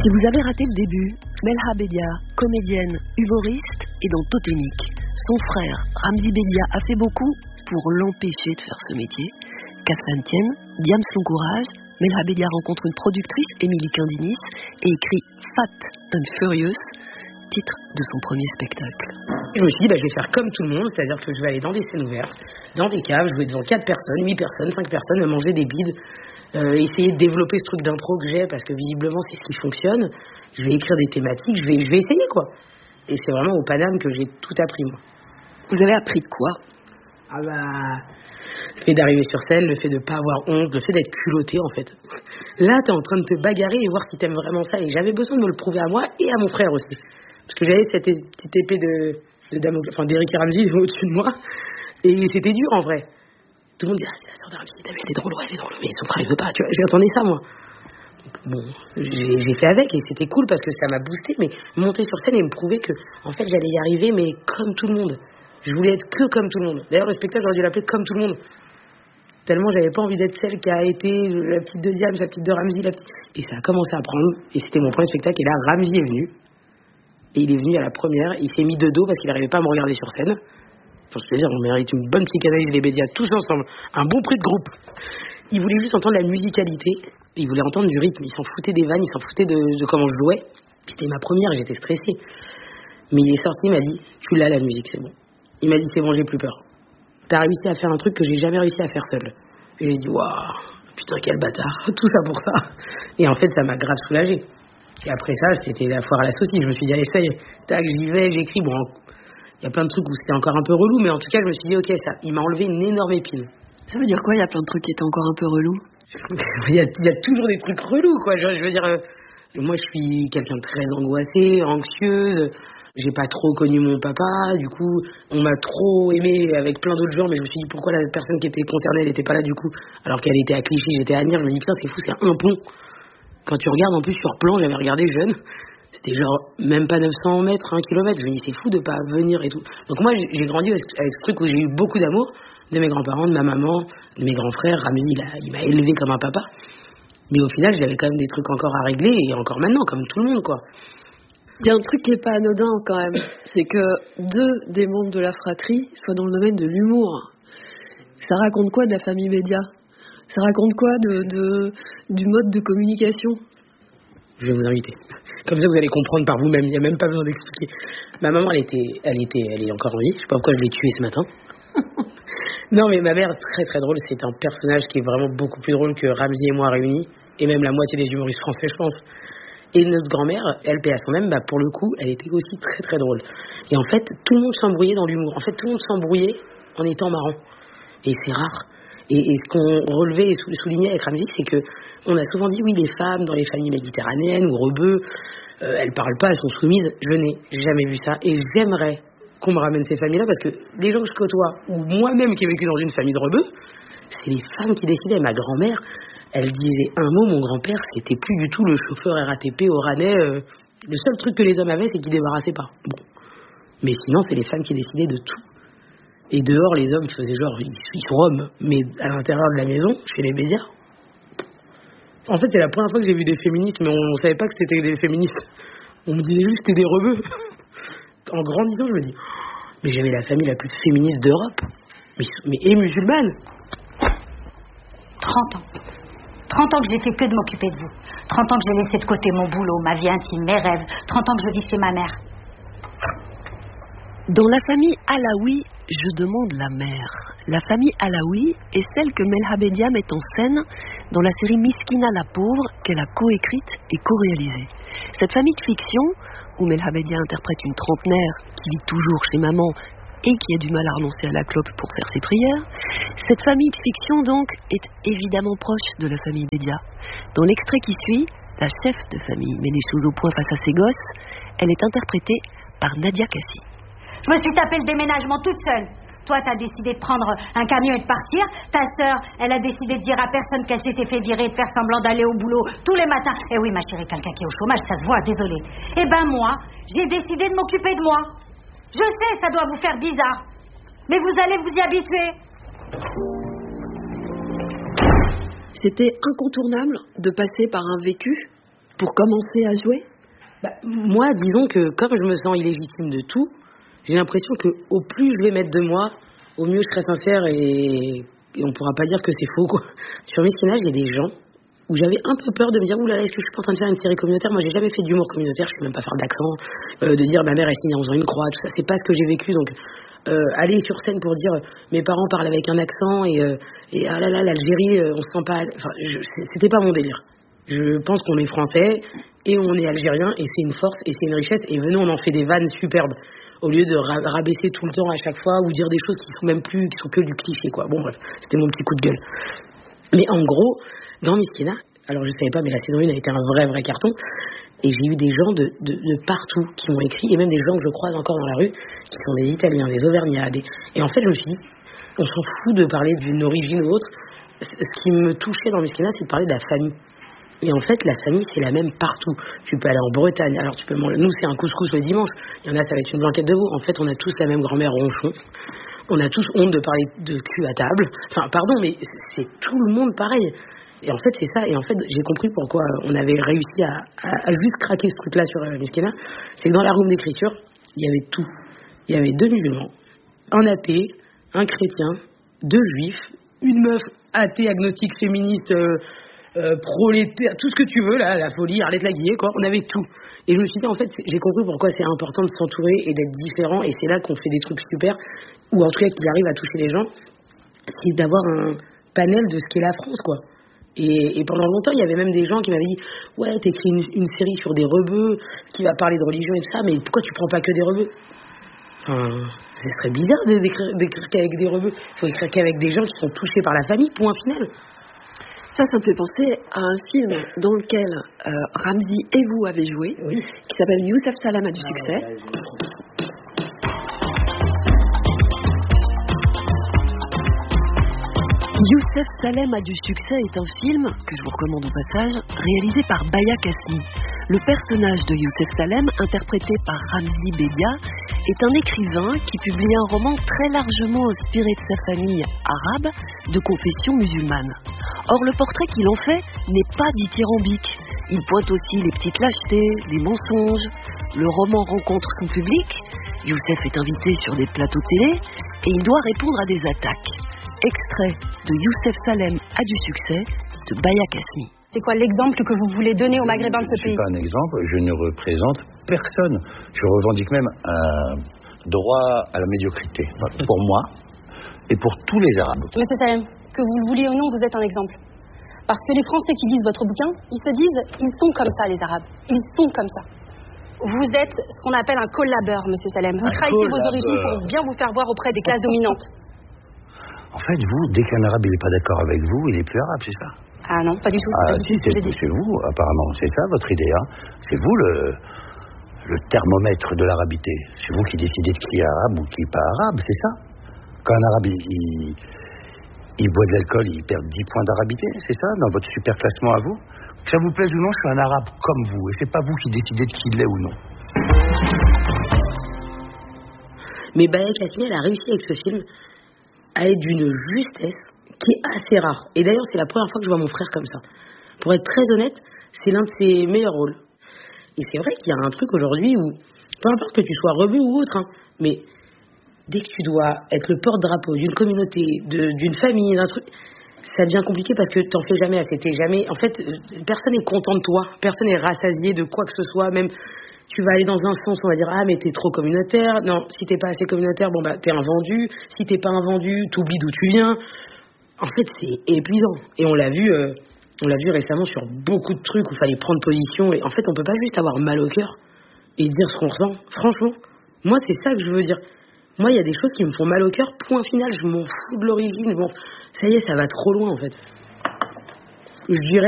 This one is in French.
Si vous avez raté le début, Melha Bedia, comédienne, humoriste, est dans Totémique. Son frère, Ramzy Bedia, a fait beaucoup pour l'empêcher de faire ce métier. Qu'à cela ne tienne, Diams l'encourage, Melha Bedia rencontre une productrice, Émilie Quindinis, et écrit Fat and Furious, titre de son premier spectacle. Je me suis dit, je vais faire comme tout le monde, c'est-à-dire que je vais aller dans des scènes ouvertes, dans des caves, jouer devant 4 personnes, 8 personnes, 5 personnes, manger des bides, essayer de développer ce truc d'impro que j'ai, parce que visiblement c'est ce qui fonctionne. Je vais écrire des thématiques, je vais essayer quoi. Et c'est vraiment au Paname que j'ai tout appris moi. Vous avez appris quoi? Le fait d'arriver sur scène, le fait de pas avoir honte, le fait d'être culotté en fait. Là t'es en train de te bagarrer et voir si t'aimes vraiment ça, et j'avais besoin de me le prouver à moi et à mon frère aussi. Parce que j'avais cette petite épée d'Éric et Ramzy au-dessus de moi, et c'était dur en vrai. Tout le monde dit, c'est la sœur de Ramzy, t'as vu, elle est drôle, mais son frère il veut pas, tu vois, j'entendais ça moi. Bon, j'ai fait avec et c'était cool parce que ça m'a boosté, mais monter sur scène et me prouver que en fait j'allais y arriver, mais comme tout le monde. Je voulais être que comme tout le monde. D'ailleurs le spectacle j'aurais dû l'appeler Comme tout le monde. Tellement j'avais pas envie d'être celle qui a été la petite de Diams, la petite de Ramzy, Et ça a commencé à prendre, et c'était mon premier spectacle, et là Ramzy est venu. Et il est venu à la première, il s'est mis de dos parce qu'il n'arrivait pas à me regarder sur scène. Enfin, je veux dire, on mérite une bonne psychanalyse les médias tous ensemble, un bon prix de groupe. Il voulait juste entendre la musicalité, il voulait entendre du rythme, il s'en foutait des vannes, il s'en foutait de comment je jouais. C'était ma première et j'étais stressée. Mais il est sorti, il m'a dit, tu l'as la musique, c'est bon. Il m'a dit, c'est bon, j'ai plus peur. T'as réussi à faire un truc que j'ai jamais réussi à faire seul. Et j'ai dit, waouh, putain, quel bâtard, tout ça pour ça. Et en fait, ça m'a grave soulagée. Et après ça, c'était la foire à la saucisse. Je me suis dit, allez, ça y est, tac, j'y vais, j'écris. Bon, il y a plein de trucs où c'était encore un peu relou, mais en tout cas, je me suis dit, ok, ça, il m'a enlevé une énorme épine. Ça veut dire quoi, il y a plein de trucs qui étaient encore un peu relous? Il y a toujours des trucs relous, quoi. Je veux dire, moi, je suis quelqu'un de très angoissée, anxieuse. J'ai pas trop connu mon papa, du coup, on m'a trop aimé avec plein d'autres gens, mais je me suis dit, pourquoi la personne qui était concernée, elle était pas là, du coup, alors qu'elle était à Clichy, j'étais à Agnières. Je me dis, putain, c'est fou, c'est un pont. Quand tu regardes en plus sur plan, j'avais regardé jeune, c'était genre même pas 900 mètres, 1 kilomètre. Je me dis c'est fou de pas venir et tout. Donc moi j'ai grandi avec ce truc où j'ai eu beaucoup d'amour de mes grands-parents, de ma maman, de mes grands frères. Ramzy il m'a élevé comme un papa. Mais au final j'avais quand même des trucs encore à régler et encore maintenant comme tout le monde quoi. Il y a un truc qui est pas anodin quand même, c'est que 2 des membres de la fratrie soient dans le domaine de l'humour. Ça raconte quoi de la famille média? Ça raconte quoi du mode de communication? Je vais vous inviter. Comme ça, vous allez comprendre par vous-même. Il n'y a même pas besoin d'expliquer. Ma maman, elle est encore en vie. Je sais pas pourquoi je l'ai tuée ce matin. Non, mais ma mère, très très drôle. C'est un personnage qui est vraiment beaucoup plus drôle que Ramzy et moi réunis. Et même la moitié des humoristes français, je pense. Et notre grand-mère, elle, paix à son âme, pour le coup, elle était aussi très très drôle. Et en fait, tout le monde s'embrouillait dans l'humour. En fait, tout le monde s'embrouillait en étant marrant. Et c'est rare. Et ce qu'on relevait et soulignait avec Ramzy, c'est que on a souvent dit oui, les femmes dans les familles méditerranéennes ou rebeux, elles parlent pas, elles sont soumises. Je n'ai jamais vu ça et j'aimerais qu'on me ramène ces familles-là parce que les gens que je côtoie ou moi-même qui ai vécu dans une famille de rebeux, c'est les femmes qui décidaient. Ma grand-mère, elle disait un mot, mon grand-père, c'était plus du tout le chauffeur RATP oranais. Le seul truc que les hommes avaient, c'est qu'ils débarrassaient pas. Bon, mais sinon, c'est les femmes qui décidaient de tout. Et dehors, les hommes faisaient genre, ils sont hommes, mais à l'intérieur de la maison, chez les médias. En fait, c'est la première fois que j'ai vu des féministes, mais on savait pas que c'était des féministes. On me disait juste que c'était des rebeux. En grandissant, je me dis, mais j'avais la famille la plus féministe d'Europe. Mais et musulmane. 30 ans. 30 ans que j'ai fait que de m'occuper de vous. 30 ans que j'ai laissé de côté mon boulot, ma vie intime, mes rêves. 30 ans que je vis chez ma mère. Dans la famille Alaoui, je demande la mère. La famille Alaoui est celle que Melha Bedia met en scène dans la série Miskina la pauvre qu'elle a coécrite et co-réalisée. Cette famille de fiction, où Melha Bedia interprète une trentenaire qui vit toujours chez maman et qui a du mal à renoncer à la clope pour faire ses prières, cette famille de fiction donc est évidemment proche de la famille Bedia. Dans l'extrait qui suit, la chef de famille met les choses au point face à ses gosses. Elle est interprétée par Nadia Kassi. Je me suis tapé le déménagement toute seule. Toi, t'as décidé de prendre un camion et de partir. Ta sœur, elle a décidé de dire à personne qu'elle s'était fait virer et de faire semblant d'aller au boulot tous les matins. Eh oui, ma chérie, quelqu'un qui est au chômage, ça se voit, désolée. Eh ben moi, j'ai décidé de m'occuper de moi. Je sais, ça doit vous faire bizarre. Mais vous allez vous y habituer. C'était incontournable de passer par un vécu pour commencer à jouer? Moi, disons que comme je me sens illégitime de tout, j'ai l'impression que au plus je vais mettre de moi, au mieux je serai sincère et on pourra pas dire que c'est faux, quoi. Sur Miskina, j'ai des gens où j'avais un peu peur de me dire oulala, est-ce que je suis pas en train de faire une série communautaire? Moi, j'ai jamais fait d'humour communautaire, je sais même pas faire d'accent, de dire ma mère est signée en faisant une croix, tout ça, c'est pas ce que j'ai vécu. Donc aller sur scène pour dire mes parents parlent avec un accent et ah là là, l'Algérie, on se sent pas, enfin c'était pas mon délire. Je pense qu'on est français et on est algérien et c'est une force et c'est une richesse et venez, on en fait des vannes superbes au lieu de rabaisser tout le temps à chaque fois ou dire des choses qui sont que du cliché, quoi. Bon bref, c'était mon petit coup de gueule. Mais en gros, dans Miskina, alors je savais pas, mais la saison 1 a été un vrai carton et j'ai eu des gens de partout qui m'ont écrit et même des gens que je croise encore dans la rue qui sont des Italiens, des Auvergnats, et en fait je me suis dit, on s'en fout de parler d'une origine ou autre. Ce qui me touchait dans Miskina, c'est de parler de la famille. Et en fait, la famille, c'est la même partout. Tu peux aller en Bretagne, alors tu peux manger. Nous, c'est un couscous le dimanche. Il y en a, ça va être une blanquette de veau. En fait, on a tous la même grand-mère ronchon. On a tous honte de parler de cul à table. Enfin, pardon, mais c'est tout le monde pareil. Et en fait, c'est ça. Et en fait, j'ai compris pourquoi on avait réussi à juste craquer ce truc-là sur Miskina. C'est que dans la room d'écriture, il y avait tout. Il y avait 2 musulmans, un athée, un chrétien, 2 juifs, une meuf athée, agnostique, féministe, prolétaire, tout ce que tu veux, là, la folie, Arlette Laguillet, quoi, on avait tout. Et je me suis dit, en fait, j'ai compris pourquoi c'est important de s'entourer et d'être différent, et c'est là qu'on fait des trucs super, ou en tout cas qui arrivent à toucher les gens, c'est d'avoir un panel de ce qu'est la France, quoi. Et pendant longtemps, il y avait même des gens qui m'avaient dit, ouais, t'écris une série sur des rebeux, qui va parler de religion et tout ça, mais pourquoi tu prends pas que des rebeux? Enfin, ce serait bizarre d'écrire qu'avec des rebeux. Il faut écrire qu'avec des gens qui sont touchés par la famille, point final. Ça me fait penser à un film dans lequel Ramzy et vous avez joué, oui, qui s'appelle Youssef Salem a du succès. Youssef Salem a du succès est un film, que je vous recommande au passage, réalisé par Baya Kasmi. Le personnage de Youssef Salem, interprété par Ramzy Bedia, est un écrivain qui publie un roman très largement inspiré de sa famille arabe de confession musulmane. Or, le portrait qu'il en fait n'est pas dithyrambique. Il pointe aussi les petites lâchetés, les mensonges. Le roman rencontre son public. Youssef est invité sur des plateaux télé et il doit répondre à des attaques. Extrait de Youssef Salem a du succès de Baya Kasmi. C'est quoi l'exemple que vous voulez donner aux Maghrébins de ce pays? Je ne suis pas un exemple, je ne représente personne. Je revendique même un droit à la médiocrité, pour moi et pour tous les Arabes. Monsieur Salem, que vous le vouliez ou non, vous êtes un exemple. Parce que les Français qui lisent votre bouquin, ils se disent, ils sont comme ça les Arabes, ils sont comme ça. Vous êtes ce qu'on appelle un collabeur, monsieur Salem. Vous trahissez vos origines pour bien vous faire voir auprès des classes dominantes. En fait, vous, dès qu'un arabe n'est pas d'accord avec vous, il n'est plus arabe, c'est ça? Ah non, pas du tout. C'est vous, apparemment. C'est ça votre idée, hein? C'est vous le thermomètre de l'arabité. C'est vous qui décidez de qui est arabe ou qui n'est pas arabe, c'est ça? Quand un arabe, il boit de l'alcool, il perd 10 points d'arabité, c'est ça? Dans votre super classement à vous? Que ça vous plaise ou non, je suis un arabe comme vous. Et c'est pas vous qui décidez de qui il est ou non. Mais Baya Kasmi, elle a réussi avec ce film à être d'une justesse qui est assez rare. Et d'ailleurs, c'est la première fois que je vois mon frère comme ça. Pour être très honnête, c'est l'un de ses meilleurs rôles. Et c'est vrai qu'il y a un truc aujourd'hui où, peu importe que tu sois rebeu ou autre, hein, mais dès que tu dois être le porte-drapeau d'une communauté, d'une famille, d'un truc, ça devient compliqué parce que t'en fais jamais assez. En fait, personne n'est content de toi. Personne n'est rassasié de quoi que ce soit. Même, tu vas aller dans un sens, on va dire, ah, mais t'es trop communautaire. Non, si t'es pas assez communautaire, bon, bah, t'es un vendu. Si t'es pas un vendu, t'oublies d'où tu viens. En fait, c'est épuisant. Et on l'a vu récemment sur beaucoup de trucs où il fallait prendre position. Et en fait, on peut pas juste avoir mal au cœur et dire ce qu'on ressent. Franchement, moi, c'est ça que je veux dire. Moi, il y a des choses qui me font mal au cœur. Point final, je m'en fous de l'origine. Bon, ça y est, ça va trop loin, en fait. Je dirais